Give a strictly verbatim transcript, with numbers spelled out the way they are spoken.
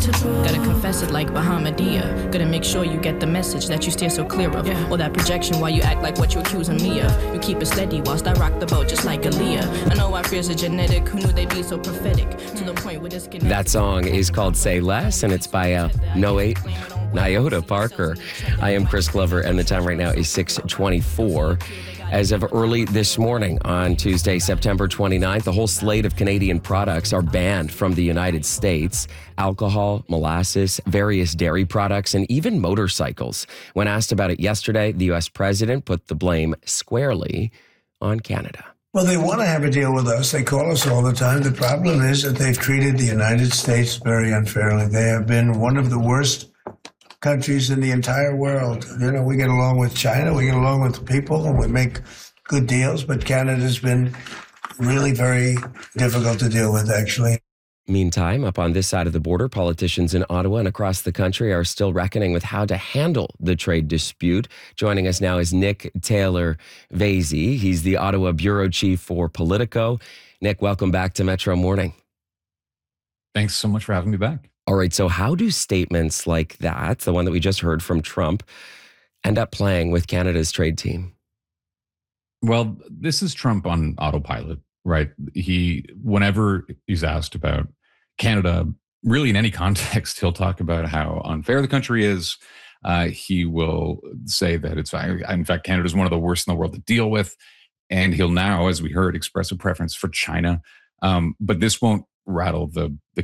Gotta confess it like Bahamadia. Gotta make sure you get the message that you steer so clear of. Yeah. All that projection while you act like what you're accusing me of. You keep it steady whilst I rock the boat just like Aaliyah. I know our fears are genetic. Who knew they'd be so prophetic? To the point where this can. That song is called Say Less, and it's by uh, Noah Nyota Parker. I am Chris Glover, and the time right now is six twenty-four. As of early this morning on Tuesday, September twenty-ninth, the whole slate of Canadian products are banned from the United States. Alcohol, molasses, various dairy products, and even motorcycles. When asked about it yesterday, the U S president put the blame squarely on Canada. Well, they want to have a deal with us. They call us all the time. The problem is that they've treated the United States very unfairly. They have been one of the worst countries in the entire world. You know, we get along with China, we get along with people, and we make good deals, but Canada's been really very difficult to deal with, actually. Meantime, up on this side of the border, politicians in Ottawa and across the country are still reckoning with how to handle the trade dispute. Joining us now is Nick Taylor Vasey. He's the Ottawa Bureau Chief for Politico. Nick, welcome back to Metro Morning. Thanks so much for having me back. All right, so how do statements like that, the one that we just heard from Trump, end up playing with Canada's trade team? Well, this is Trump on autopilot, right? He, whenever he's asked about Canada, really in any context, he'll talk about how unfair the country is. Uh, he will say that it's, in fact, Canada is one of the worst in the world to deal with. And he'll now, as we heard, express a preference for China. Um, but this won't rattle the, the